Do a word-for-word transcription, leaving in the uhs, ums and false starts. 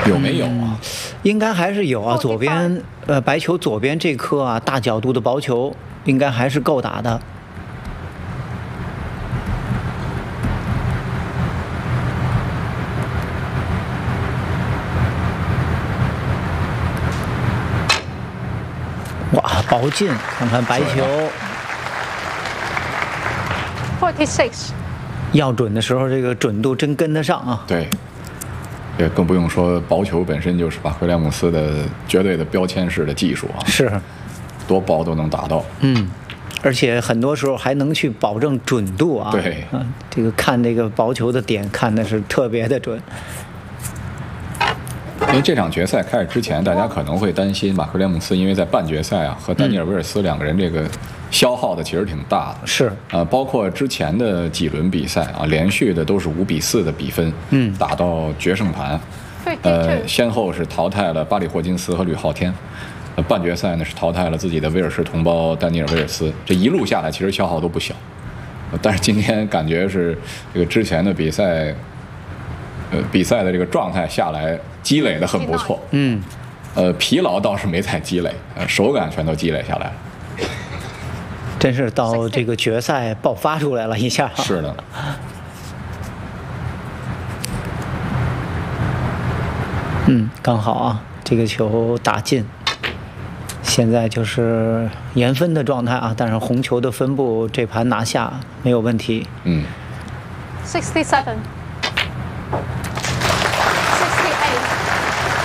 有没有啊？ 嗯、应该还是有啊。左边呃白球左边这颗啊大角度的薄球，应该还是够打的。哇，薄进，看看白球。 forty-six。 要准的时候，这个准度真跟得上啊。 对。也更不用说薄球本身就是把威廉姆斯的绝对的标签式的技术啊， 是， 多薄都能打到。 嗯，而且很多时候还能去保证准度啊。 对， 啊，这个看这个薄球的点看的是特别的准。 因为这场决赛开始之前，大家可能会担心马克·威廉姆斯，因为在半决赛啊和丹尼尔·威尔斯两个人这个消耗的其实挺大的。 是， 呃，包括之前的几轮比赛啊，连续的都是五比四的比分， 嗯， 打到决胜盘。呃，先后是淘汰了巴里·霍金斯和吕浩天。呃，半决赛呢是淘汰了自己的威尔士同胞丹尼尔·威尔斯。这一路下来，其实消耗都不小。但是今天感觉是这个之前的比赛。呃，比赛的这个状态下来，积累的很不错。 嗯， 呃，疲劳倒是没太积累，呃，手感全都积累下来了。 真是到这个决赛爆发出来了一下。 是的。 嗯，刚好啊，这个球打进。现在就是延分的状态啊，但是红球的分布这盘拿下没有问题。 嗯。 sixty-seven。